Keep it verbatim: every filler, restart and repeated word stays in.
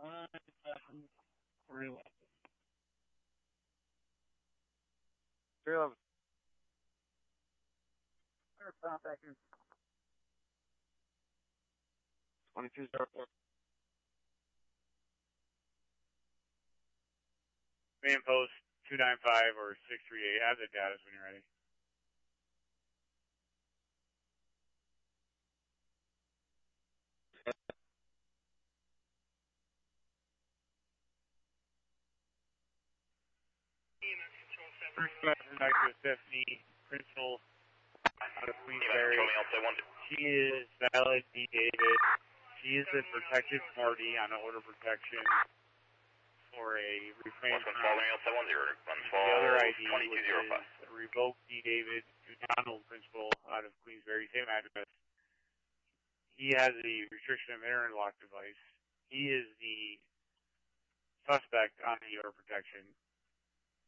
Uh, three eleven. three eleven. twenty-two zero four. Main post two nine five or six three eight. Have the data when you're ready. First question, Doctor Stephanie Principal out of Queensberry. She is valid D. David. She is a protected party on an order of protection for a refrain from the other I D, which is a revoked D. David Donald Principal out of Queensberry, same address. He has the restriction of interlock device. He is the suspect on the order of protection.